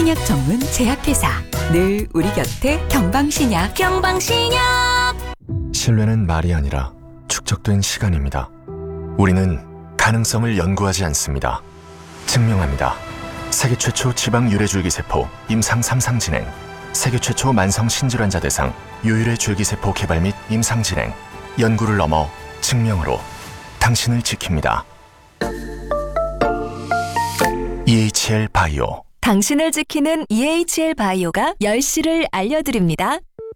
한약 전문 제약회사. 늘 우리 곁에 경방신약. 경방신약. 신뢰는 말이 아니라 축적된 시간입니다. 우리는 가능성을 연구하지 않습니다. 증명합니다. 세계 최초 지방 유래줄기세포 임상 3상 진행, 세계 최초 만성 신질환자 대상 유일의 줄기세포 개발 및 임상 진행, 연구를 넘어 증명으로 당신을 지킵니다. EHL 바이오. 당신을 지키는 EHL 바이오가 10시를 알려드립니다.